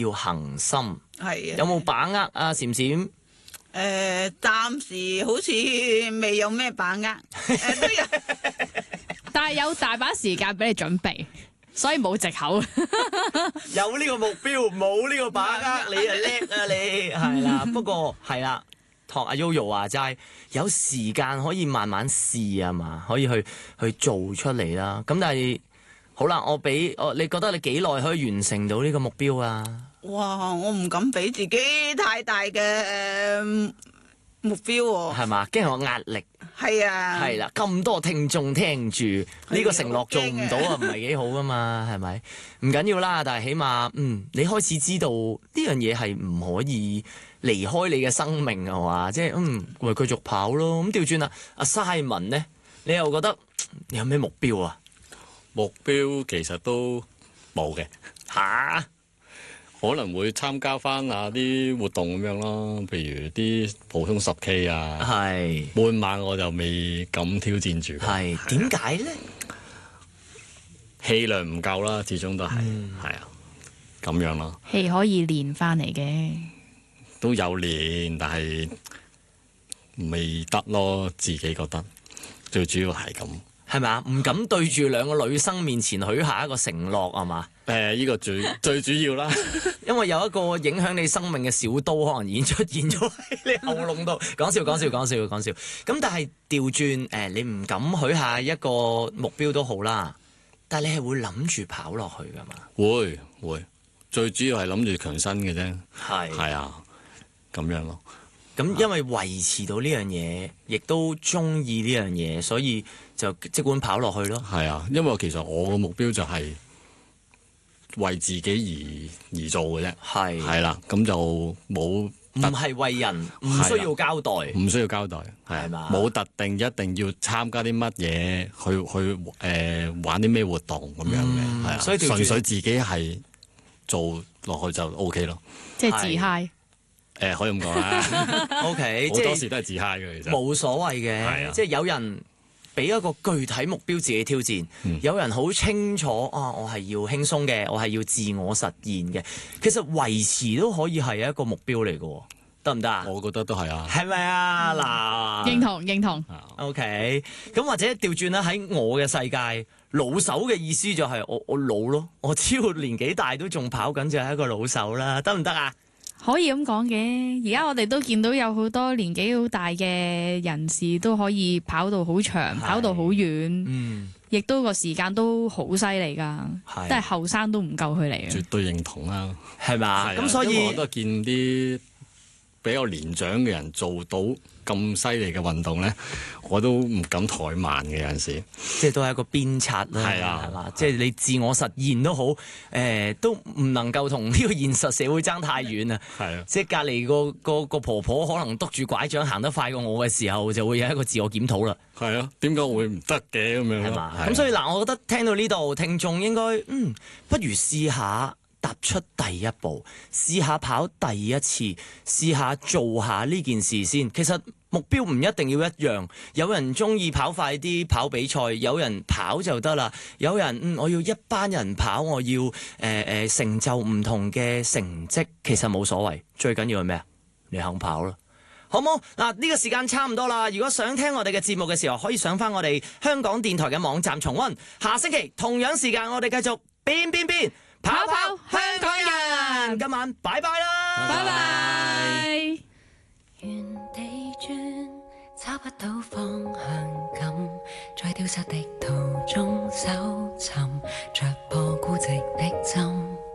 要恒心。 係啊。 有冇把握啊？閃閃？ 暫時好似未有咩把握，都有。 但係有大把時間俾你準備，所以冇藉口。 有呢個目標，冇呢個把握，你啊叻啊你，係啦。不過係啦，學阿 Yoyo 話齋，有時間可以慢慢試啊嘛，可以去做出嚟啦。咁但係好啦，你覺得你幾耐可以完成到呢個目標啊？ 哇！我唔敢俾自己太大嘅目標喎。 係嘛？驚我壓力。 係啊。 係啦，咁多聽眾聽住呢個承諾做唔到啊，唔係幾好噶嘛，係咪？唔緊要啦，但係起碼你開始知道呢樣嘢係唔可以離開你嘅生命啊嘛，即係咪繼續跑咯？咁調轉啦，阿 Simon 咧，你又覺得你有咩目標啊？ 目標其實都冇嘅吓？ 可能會參加翻下啲活動咁樣咯，譬如啲普通10K 啊， 係半馬我就未敢挑戰住。 係點解咧？ 氣量唔夠啦，始終都係啊，咁樣咯。 氣可以練翻嚟嘅， 都有練，但係未得咯，自己覺得最主要係咁。 係咪啊？唔敢對住兩個女生面前許下一個承諾係嘛？ 呢個最主要啦， 因為有一個影響你生命嘅小刀，可能已經出現咗喺你喉嚨度。講笑。咁但係調轉你唔敢許下一個目標都好啦，但係你係會諗住跑落去噶嘛？ 會，最主要係諗住強身嘅啫。係啊，咁樣咯。 咁因為維持到呢樣嘢，亦都中意呢樣嘢，所以就即管跑落去咯。 係啊，因為其實我個目標就係為自己而做嘅啫。係啦，咁就冇唔係為人，唔需要交代， 唔需要交代， 係嘛？ 冇特定一定要參加啲乜嘢，去玩啲咩活動咁樣嘅，係啊。 所以純粹自己係做落去就 OK 咯。 即係自嗨。 可以咁講啦。 OK， 好多時都係自嗨嘅，其實冇所謂嘅，即係有人俾一個具體目標自己挑戰，有人好清楚我係要輕鬆嘅，我係要自我實現嘅。其實維持都可以係一個目標嚟嘅，得唔得啊？ 我覺得都係啊。 係咪啊？嗱， 認同。 OK，咁或者調轉啦，喺我嘅世界，老手嘅意思就係我老咯，我只要年紀大都仲跑緊就係一個老手啦，得唔得啊？ 可以咁講嘅，而家我哋都見到有好多年紀好大嘅人士都可以跑到好長，跑到好遠，亦都個時間都好犀利噶，都係後生都唔夠佢嚟嘅。 絕對認同啦， 係嘛？咁所以我都見啲比較年長嘅人做到咁犀利嘅運動咧，我都唔敢怠慢嘅有陣時， 即係都係一個鞭策啦，係嘛？即係你自我實現都好，都唔能夠同呢個現實社會爭太遠啊！ 係啊， 即係隔離個婆婆可能篤住拐杖行得快過我嘅時候，就會有一個自我檢討啦。 係啊，點解會唔得嘅咁樣？ 係嘛？咁所以嗱，我覺得聽到呢度，聽眾應該不如試下踏出第一步，試下跑第一次，試下做下呢件事先。其實目標唔一定要一樣，有人中意跑快啲跑比賽，有人跑就得啦。有人我要一班人跑，我要成就唔同嘅成績，其實冇所謂。最緊要係咩啊？你肯跑咯，好唔好？嗱，呢個時間差唔多啦。如果想聽我哋嘅節目嘅時候，可以上翻我哋香港電台嘅網站重溫。下星期同樣時間，我哋繼續變跑香港人。今晚拜拜啦， 拜拜。 原地轉，找不到方向感，在丟失的途中搜尋，着破孤寂的針。